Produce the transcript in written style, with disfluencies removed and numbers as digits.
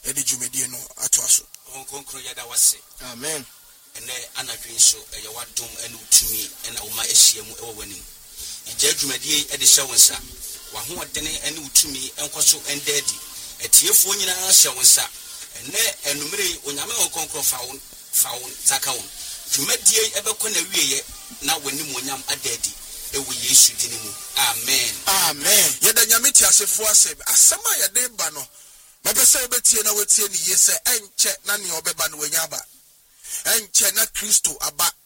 yɛde dwumadie no ato aso. Konkro yɛda wase. Amen. Ene anadwen so ɛyɛ wadom ɛne utumi ɛna woma ahyia mu ɛwɔ w'anim. Igya dwumadie ɛde hyɛ wo nsa. Wahoɔdene ɛne utumi ɛnkɔ so ɛndɛdi. Etiefoɔ nyinaa hyɛ wo nsa. Ene enumere onyame wɔ konkro fa wo taka wo. Dwumadie ɛbɛkɔ na wieye na w'anim onyam adadi. Ewo Yesu dini mu. Amen. Amen. Yɛda nyame ti asefo asɛm. Asɛm a yɛde ba no. Mabɛsɛ yɛbɛtie na wɔtie ne yie sɛ ɛnkyɛ na ne ɔbɛba no wanya aba. Ɛnkyɛ na Kristo aba